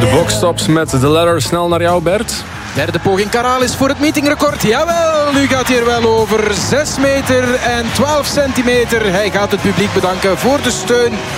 De boxstops met de ladder snel naar jou, Bert. Derde poging Karalis voor het meetingrecord. Jawel, nu gaat hij er wel over. 6 meter en 12 centimeter. Hij gaat het publiek bedanken voor de steun